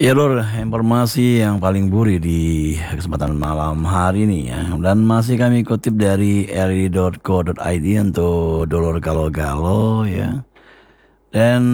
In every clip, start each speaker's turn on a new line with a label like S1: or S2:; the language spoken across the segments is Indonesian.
S1: Ya Lur, informasi yang paling buri di kesempatan malam hari ini ya. Dan masih kami kutip dari ri.co.id untuk Dolor Galo-Galo ya. Dan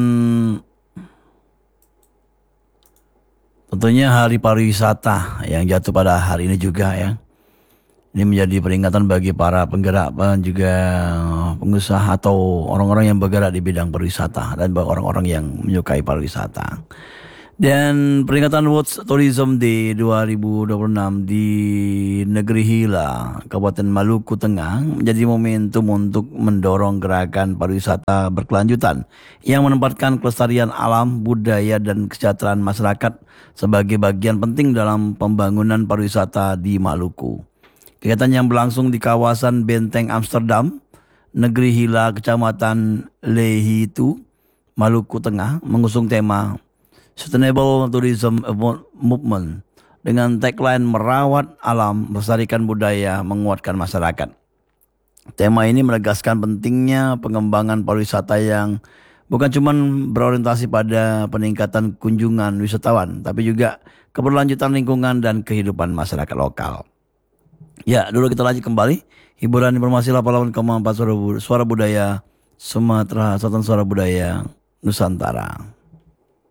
S1: tentunya Hari Pariwisata yang jatuh pada hari ini juga ya. Ini menjadi peringatan bagi para penggerak dan juga pengusaha atau orang-orang yang bergerak di bidang pariwisata dan bagi orang-orang yang menyukai pariwisata. Dan peringatan World Tourism Day 2026 di Negeri Hila, Kabupaten Maluku Tengah menjadi momentum untuk mendorong gerakan pariwisata berkelanjutan yang menempatkan kelestarian alam, budaya, dan kesejahteraan masyarakat sebagai bagian penting dalam pembangunan pariwisata di Maluku. Kegiatan yang berlangsung di kawasan Benteng Amsterdam, Negeri Hila, Kecamatan Lehitu, Maluku Tengah, mengusung tema Sustainable Tourism Movement dengan tagline merawat alam, melestarikan budaya, menguatkan masyarakat. Tema ini menegaskan pentingnya pengembangan pariwisata yang bukan cuma berorientasi pada peningkatan kunjungan wisatawan, tapi juga keberlanjutan lingkungan dan kehidupan masyarakat lokal. Ya, dulu kita lanjut kembali. Hiburan informasi 88,4 suara budaya Sumatera Selatan, suara budaya Nusantara.